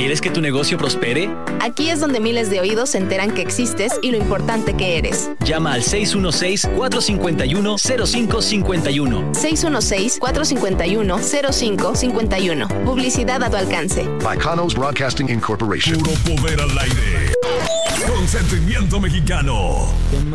¿Quieres que tu negocio prospere? Aquí es donde miles de oídos se enteran que existes y lo importante que eres. Llama al 616-451-0551. 616-451-0551. Publicidad a tu alcance. Bacanos Broadcasting Incorporation. Puro poder al aire. Consentimiento mexicano.